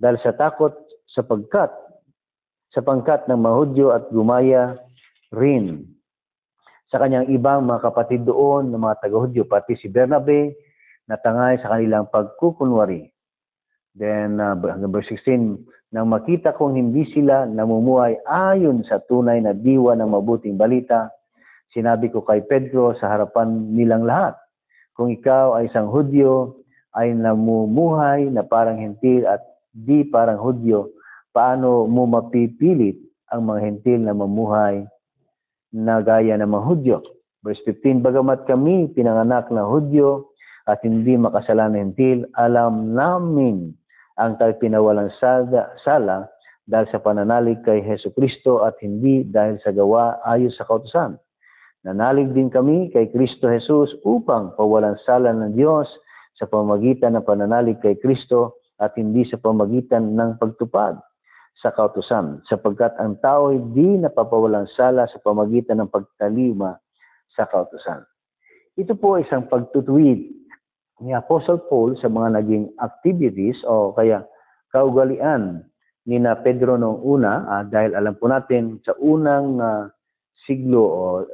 dahil sa takot sapagkat ng mga Hudyo at gumaya rin sa kanyang ibang mga kapatid doon ng mga taga-Hudyo, pati si Bernabe natangay sa kanilang pagkukunwari. Then, verse 16, nang makita kong hindi sila namumuhay ayon sa tunay na diwa ng mabuting balita, sinabi ko kay Pedro sa harapan nilang lahat, kung ikaw ay isang Hudyo, ay namumuhay na parang Hentil at di parang Hudyo, paano mo mapipilit ang mga Hentil na mamuhay na gaya ng mga Hudyo? Verse 15, bagamat kami pinanganak na Hudyo at hindi makasalanan ng Hentil, alam namin ang tayo pinawalang sala dahil sa pananalig kay Hesus Kristo at hindi dahil sa gawa ayon sa kautusan. Nanalig din kami kay Kristo Jesus upang pawalang sala ng Diyos sa pamamagitan ng pananalig kay Kristo at hindi sa pamamagitan ng pagtupad sa kautusan, sapagkat ang tao hindi napapawalang sala sa pamamagitan ng pagtalima sa kautusan. Ito po isang pagtutuwid ni Apostle Paul sa mga naging activities o kaya kaugalian ni na Pedro noong una, dahil alam po natin sa unang siglo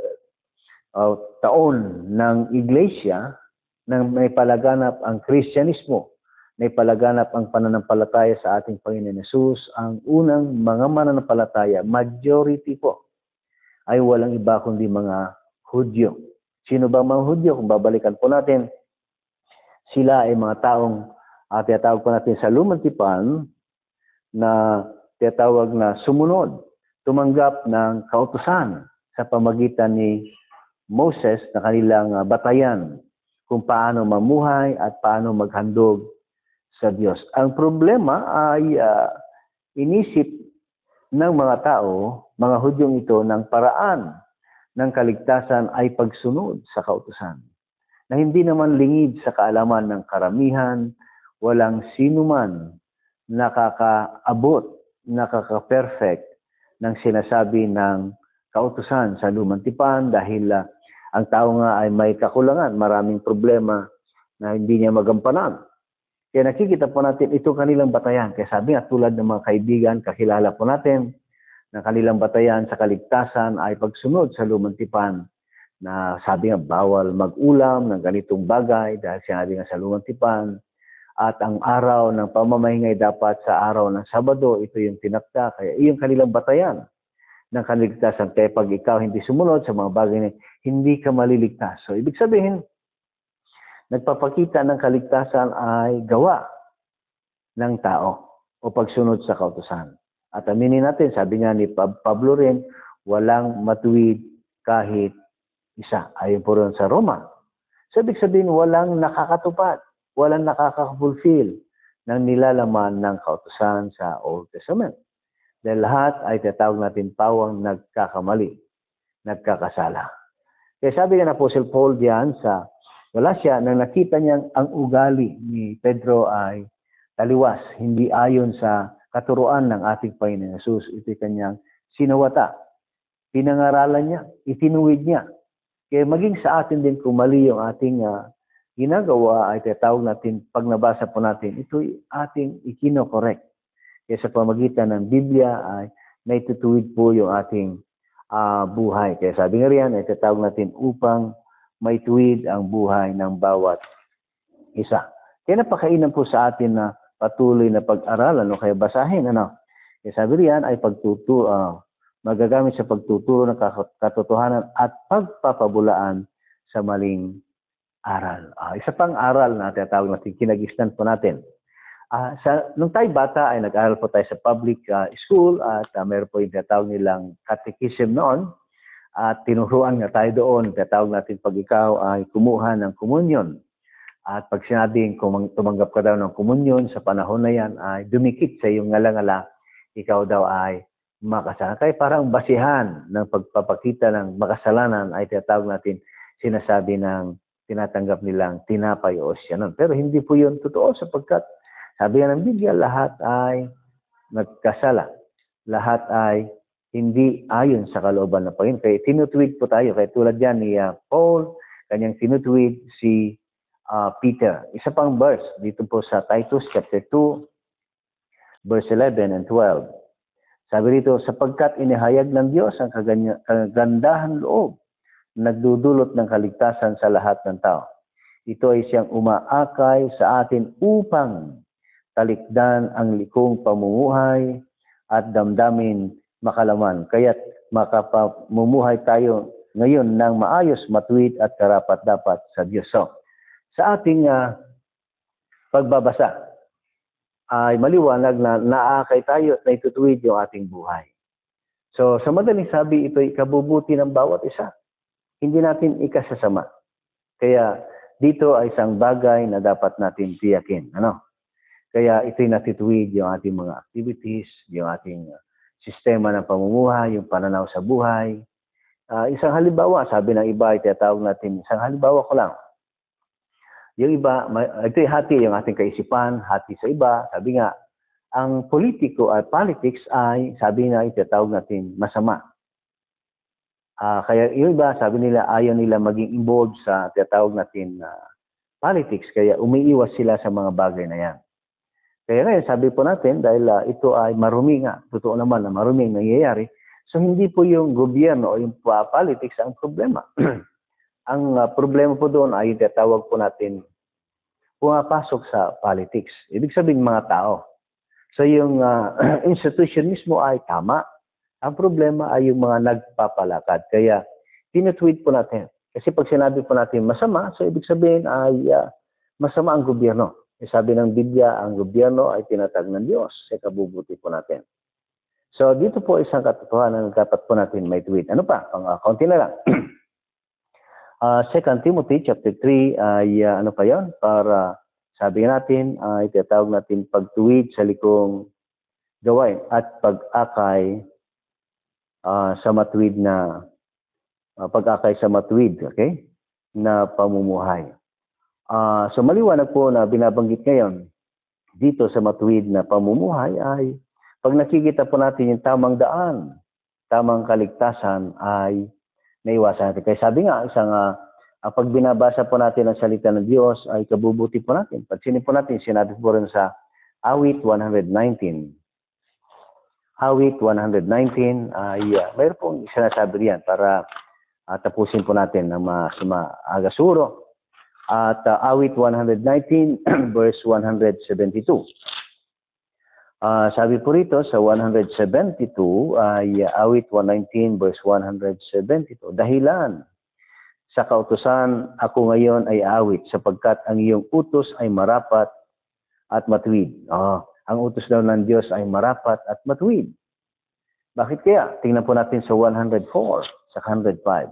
o taon ng iglesia nang may palaganap ang Kristyanismo, may palaganap ang pananampalataya sa ating Panginoon Hesus, ang unang mga mananampalataya, majority po, ay walang iba kundi mga Hudyo. Sino ba mga Hudyo? Kung babalikan po natin, sila ay mga taong tinatawag po natin sa lumang tipan na tinatawag na sumunod, tumanggap ng kautusan sa pamagitan ni Moses na kanilang batayan kung paano mamuhay at paano maghandog sa Diyos. Ang problema ay inisip ng mga tao, mga Hudyong ito, ng paraan ng kaligtasan ay pagsunod sa kautusan, na hindi naman lingid sa kaalaman ng karamihan, walang sino man nakakaabot, nakaka-perfect ng sinasabi ng kautusan sa lumang tipan dahil ang tao nga ay may kakulangan, maraming problema na hindi niya magampanan. Kaya nakikita po natin ito kanilang batayan. Kaya sabi nga, tulad ng mga kaibigan, kakilala po natin na kanilang batayan sa kaligtasan ay pagsunod sa lumang tipan, na sabi nga bawal mag-ulam ng ganitong bagay dahil sinabi nga sa lumang tipan, at ang araw ng pamamahingay dapat sa araw ng Sabado, ito yung tinakda, kaya iyong kanilang batayan ng kaligtasan. Kaya pag ikaw hindi sumunod sa mga bagay na hindi ka maliligtas. So ibig sabihin, nagpapakita ng kaligtasan ay gawa ng tao o pagsunod sa kautusan. At aminin natin, sabi nga ni Pablo rin, walang matuwid kahit isa. Ayon po rin sa Roma. So, ibig sabihin, walang nakakatupad, walang nakaka-fulfill ng nilalaman ng kautusan sa Old Testament. Dahil lahat ay tatawag natin pawang nagkakamali, nagkakasala. Kaya sabi nga na Apostle Paul diyan sa Galatia, nang nakita niyang ang ugali ni Pedro ay taliwas, hindi ayon sa katuruan ng ating Panginoon Hesus, ito'y kanyang sinawata. Pinangaralan niya, itinuwid niya. Kaya maging sa atin din kung mali yung ating ginagawa ay tatawag natin, pag nabasa po natin, ito'y ating ikino-correct. Kaya sa pamagitan ng Biblia ay naitutuwid po yung ating buhay. Kaya sabi nga riyan, ay tatawag natin upang may tuwid ang buhay ng bawat isa. Kaya napakainam po sa atin na patuloy na pag-aralan o kaya basahin. Kaya sabi riyan ay magagamit sa pagtuturo ng katotohanan at pagpapabulaan sa maling aral. Isa pang aral na tinatawag natin, kinagisnan po natin. Nung tayo bata ay nag-aral po tayo sa public school at meron po yung tinatawag nilang catechism noon at tinuruan nga tayo doon. Tinatawag natin pag ikaw ay kumuha ng komunyon. At pag sinabing tumanggap ka daw ng komunyon sa panahon na yan ay dumikit sa iyong ngala-ngala, ikaw daw ay makasalanan. Kaya parang basihan ng pagpapakita ng makasalanan ay tinatawag natin, sinasabi ng tinatanggap nilang tinapay o osyanon. Pero hindi po yun totoo sapagkat sabi nga ng Biblia, lahat ay nagkasala. Lahat ay hindi ayon sa kalooban ng Panginoon. Kaya tinutuwid po tayo. Kaya tulad yan ni Paul, kanyang tinutuwid si Peter. Isa pang verse dito po sa Titus chapter 2, verse 11 and 12. Sabi rito, sapagkat inihayag ng Diyos ang kagandahan loob, nagdudulot ng kaligtasan sa lahat ng tao. Ito ay siyang umaakay sa atin upang talikdan ang likong pamumuhay at damdamin makalaman. Kaya't makapamumuhay tayo ngayon ng maayos, matuwid at karapat-dapat sa Diyos. So, sa ating pagbabasa, ay maliwanag na naakay tayo at naitutuwid yung ating buhay. So, sa madaling sabi, ito'y ikabubuti ng bawat isa. Hindi natin ikasasama. Kaya, dito ay isang bagay na dapat natin tiyakin. Ano? Kaya, ito'y natituwid yung ating mga activities, yung ating sistema ng pamumuhay, yung pananaw sa buhay. Isang halimbawa, sabi ng iba, ay tinatawag natin, isang halimbawa ko lang. Yung iba, ito'y hati yung ating kaisipan, hati sa iba. Sabi nga, ang politiko at politics ay, sabi nga, itatawag natin masama. Kaya yung iba, sabi nila, ayaw nila maging involved sa tinatawag natin politics. Kaya umiiwas sila sa mga bagay na yan. Kaya ngayon, sabi po natin, dahil ito ay marumi nga, totoo naman na maruming nangyayari, so hindi po yung gobyerno o yung politics ang problema. Ang problema po doon ay tinatawag po natin pumapasok sa politics. Ibig sabihin mga tao. So yung institution mismo ay tama. Ang problema ay yung mga nagpapalakad. Kaya tinutweet po natin. Kasi pag sinabi po natin masama, so ibig sabihin ay masama ang gobyerno. Sabi ng Biblia, ang gobyerno ay tinatag ng Diyos. Sa kabubuti po natin. So dito po isang katotohanan na dapat po natin may tweet. Ano pa? Kaunti na lang. 2 Timothy chapter 3 ay ano pa yon? Para sabi natin ay tinatawag natin pagtuwid sa likong gawain at pag-akay sa matuwid na pag-akay sa matuwid, okay? Na pamumuhay. So maliwanag po na binabanggit ngayon dito sa matuwid na pamumuhay ay pag nakikita po natin yung tamang daan, tamang kaligtasan ay naiwasan natin. Kaya sabi nga, isang pag binabasa po natin ang salita ng Diyos ay kabubuti po natin. Pansinin po natin, sinabi po rin sa Awit 119. Awit 119 ay mayroon pong sinasabi riyan para tapusin po natin ng maagasuro. At Awit 119 verse 172. Sabi po rito sa 172 ay Awit 119 verse 172. Dahilan sa kautusan ako ngayon ay awit sapagkat ang iyong utos ay marapat at matuwid. Ang utos daw ng Diyos ay marapat at matuwid. Bakit kaya? Tingnan po natin sa 104 sa 105.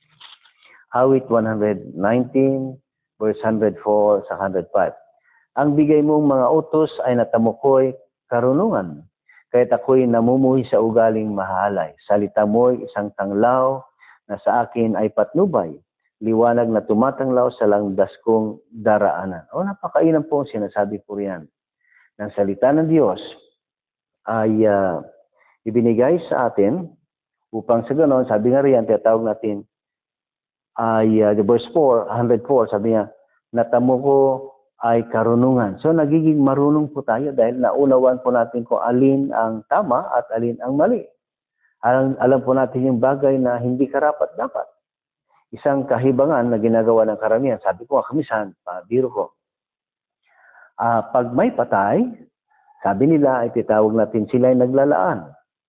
Awit 119 verse 104 sa 105. Ang bigay mong mga utos ay natamukoy karunungan. Kaya't ako'y namumuhi sa ugaling mahalay. Salita mo'y isang tanglaw na sa akin ay patnubay. Liwanag na tumatanglaw sa langdas kong daraanan. Napakainam po ang sinasabi po riyan. Ng salita ng Diyos ay ibinigay sa atin upang sa ganon, sabi nga riyan, tinatawag natin ay verse 4, 104, sabi niya, natamo ko ay karunungan. So, nagiging marunong po tayo dahil naunawan po natin kung alin ang tama at alin ang mali. Alam po natin yung bagay na hindi karapat-dapat. Isang kahibangan na ginagawa ng karamihan. Sabi ko, kamisan, biro ko. Pag may patay, sabi nila ay titawag natin sila ay naglalaan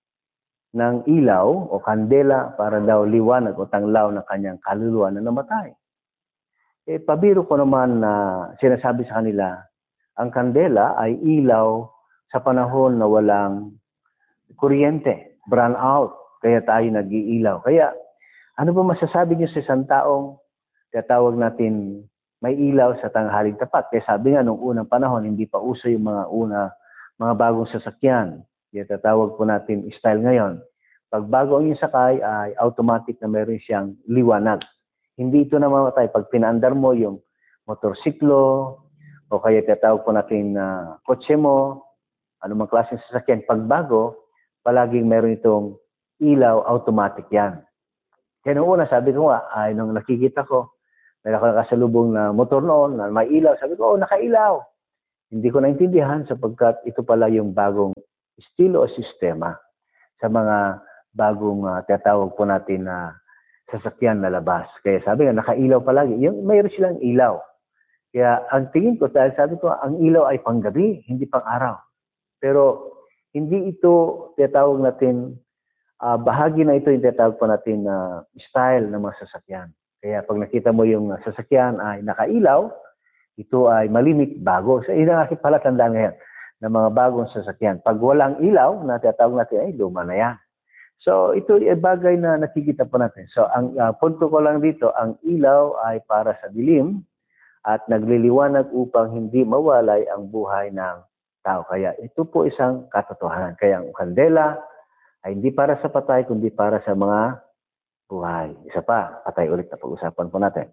ng ilaw o kandela para daw liwanag o tanglaw ng kanyang kaluluwa na namatay. Pabiro ko naman na sinasabi sa kanila, ang kandela ay ilaw sa panahon na walang kuryente, brown out, kaya tayo nag-iilaw. Kaya, ano ba masasabi niyo sa isang taong tatawag natin may ilaw sa tanghaling tapat? Kaya sabi nga, nung unang panahon, hindi pa uso yung mga bagong sasakyan. Kaya tatawag po natin style ngayon. Pag bago ang yung sakay, ay automatic na meron siyang liwanag. Hindi ito namamatay. Pag pinaandar mo yung motorsiklo, o kaya tatawag po natin kotse mo, anumang klaseng sasakyan, pag bago, palaging meron itong ilaw, automatic yan. Kaya nung una, sabi ko nga, nung nakikita ko, meron ako nakasalubong na motor noon, na may ilaw, sabi ko, nakailaw. Hindi ko naintindihan sapagkat ito pala yung bagong estilo o sistema sa mga bagong tinatawag po natin na sasakyan na labas. Kaya sabi nga, nakailaw palagi. Yung, mayroon silang ilaw. Kaya ang tingin ko, dahil sabi ko, ang ilaw ay panggabi, hindi pang araw. Pero hindi ito tinatawag natin, bahagi na ito yung tinatawag po natin na style ng mga sasakyan. Kaya pag nakita mo yung sasakyan ay nakailaw, ito ay malimit, bago. So, yun ang aking palatandaan ngayon ng mga bagong sasakyan. Pag walang ilaw, na tinatawag natin, ay luma na yan. So, ito ay bagay na nakikita po natin. So, ang punto ko lang dito, ang ilaw ay para sa dilim at nagliliwanag upang hindi mawalay ang buhay ng tao. Kaya ito po isang katotohanan. Kaya ang kandela ay hindi para sa patay, kundi para sa mga buhay. Isa pa, patay ulit na pag-usapan po natin.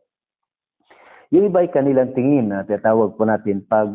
Yung iba ay kanilang tingin na tinatawag po natin pag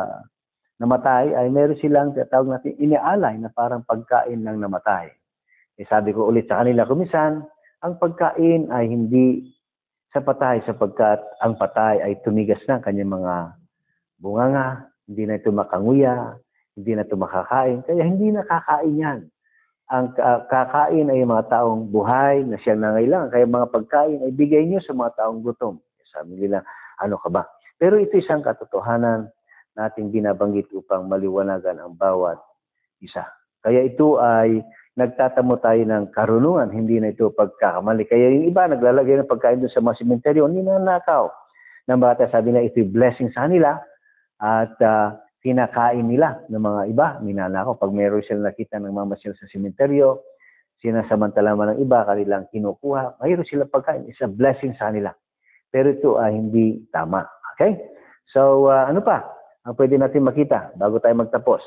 namatay ay meron silang tinatawag natin inialay na parang pagkain ng namatay. Sabi ko ulit sa kanila, kumisan, ang pagkain ay hindi sa patay sapagkat ang patay ay tumigas na kanyang mga bunganga, hindi na ito makanguya, hindi na ito makakain, kaya hindi nakakain yan. Ang kakain ay mga taong buhay na siyang nangailangan, kaya mga pagkain ay bigay niyo sa mga taong gutom. Sabi nila, ano ka ba? Pero ito isang katotohanan nating binabanggit upang maliwanagan ang bawat isa. Kaya ito ay nagtatamo tayo ng karunungan, hindi na ito pagkakamali. Kaya yung iba naglalagay ng pagkain doon sa mga sementeryo, hindi na nakaw. Ng bata sabi na ito'y blessing sa kanila at kinakain nila ng mga iba, minanakaw. Pag meron sila nakita ng mamasyal sa sementeryo, sinasamantala man ng iba, kanilang kinukuha, mayroon sila pagkain, it's a blessing sa kanila. Pero ito ay hindi tama. Okay? So, ano pa ang pwede natin makita bago tayo magtapos?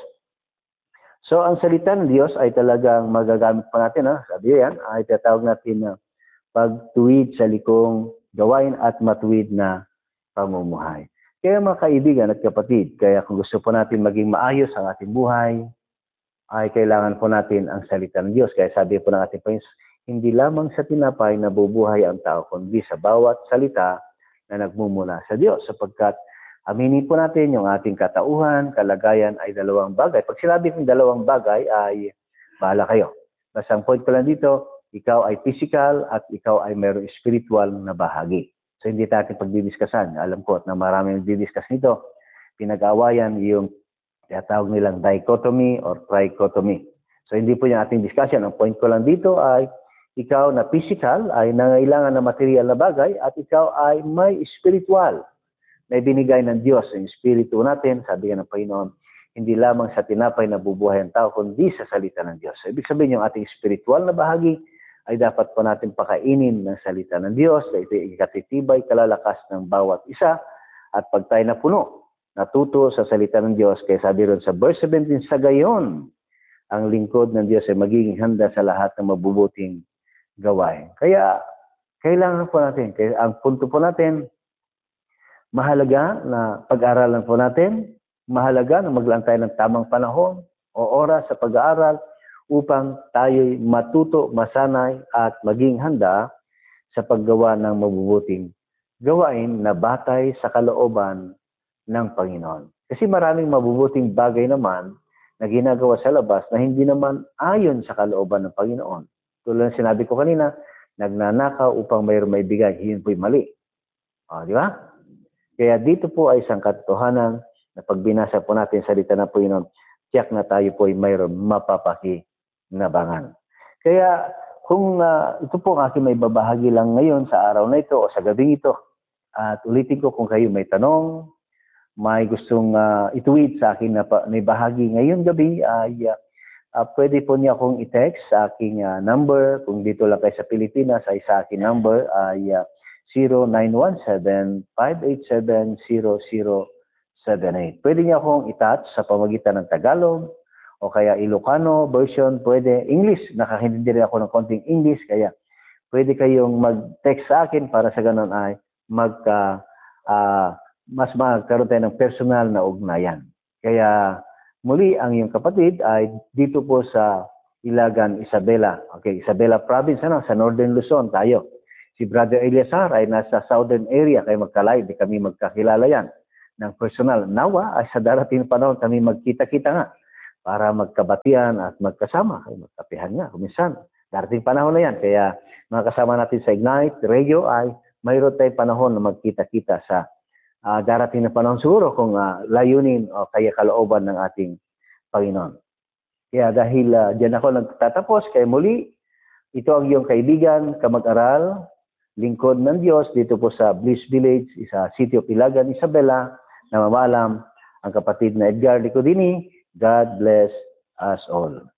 So, ang salita ng Diyos ay talagang magagamit pa natin. Sabi yan, ay tatawag natin na pagtuwid sa likong gawain at matuwid na pamumuhay. Kaya mga kaibigan at kapatid, kaya kung gusto po natin maging maayos ang ating buhay, ay kailangan po natin ang salita ng Diyos. Kaya sabi po ng ating Panginoon, hindi lamang sa tinapay na bubuhay ang tao, kundi sa bawat salita na nagmumula sa Diyos. Sapagkat aminin po natin yung ating katauhan, kalagayan ay dalawang bagay. Pag sinabi kong dalawang bagay ay bahala kayo. Basta ang point ko lang dito, ikaw ay physical at ikaw ay mayroong spiritual na bahagi. So hindi natin pagdidiskasan. Alam ko at na maraming nagdidiskas nito. Pinag-awayan yung tinatawag nilang dichotomy or trichotomy. So hindi po yung ating discussion. Ang point ko lang dito ay ikaw na physical ay nangailangan ng material na bagay at ikaw ay may spiritual na ibinigay ng Diyos. Yung spirito natin, sabi nga ng Panginoon, hindi lamang sa tinapay na bubuhay ang tao, kundi sa salita ng Diyos. So, ibig sabihin yung ating spiritual na bahagi ay dapat po natin pakainin ng salita ng Diyos. Ito ay ikatitibay, kalalakas ng bawat isa. At pag tayo na puno, natuto sa salita ng Diyos, kaya sabi ron sa verse 17, sa gayon, ang lingkod ng Diyos ay magiging handa sa lahat ng mabubuting gawain. Kaya, kailangan po natin, kaya ang punto po natin, mahalaga na pag-aralan po natin, mahalaga na maglaan tayo ng tamang panahon o oras sa pag-aaral upang tayo'y matuto, masanay at maging handa sa paggawa ng mabubuting gawain na batay sa kalooban ng Panginoon. Kasi maraming mabubuting bagay naman na ginagawa sa labas na hindi naman ayon sa kalooban ng Panginoon. Tulad ng sinabi ko kanina, nagnanakaw upang mayroong may bigay. Yun po'y mali. Di ba? Kaya dito po ay isang katotohanan na pag binasa po natin sa salita ng Panginoon, tiyak na tayo po ay mayroon mapapakinabangan. Kaya kung ito po ang aking may babahagi lang ngayon sa araw na ito o sa gabing ito, at ulitin ko kung kayo may tanong, may gustong ituwid sa akin na may bahagi ngayong gabi, ay pwede po niya akong i-text sa aking number. Kung dito lang kayo sa Pilipinas, ay sa aking number ay 0917-587-0078. Pwede niya akong i-touch sa pamagitan ng Tagalog o kaya Ilocano version, pwede English. Nakakintindi rin ako ng konting English, kaya pwede kayong mag-text sa akin para sa ganun ay mas magkaroon tayo ng personal na ugnayan. Kaya muli, ang iyong kapatid ay dito po sa Ilagan, Isabela. Okay, Isabela Province, sa Northern Luzon tayo. Si Brother Eliazar ay nasa southern area, kaya magkalayo, di kami magkakilala yan. ng personal. Nawa ay sa darating na panahon kami magkita-kita nga para magkabatian at magkasama, magkapihan nga kuminsan. Darating panahon na yan. Kaya mga kasama natin sa Ignite Radio ay mayroon tayong panahon na magkita-kita sa darating na panahon siguro kung layunin o kaya kalooban ng ating Panginoon. Kaya dahil diyan ako nagtatapos, kaya muli, ito ang iyong kaibigan, kamag-aral, lingkod ng Diyos dito po sa Bliss Village, sa City of Ilagan, Isabela, na mamalam ang kapatid na Edgar Licodini. God bless us all.